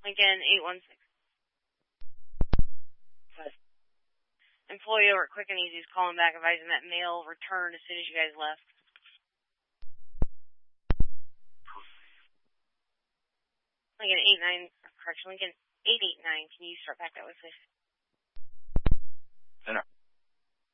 Lincoln 816. Employee over at Quick and Easy is calling back, advising that mail returned as soon as you guys left. Lincoln 889. Can you start back that way, please? Center.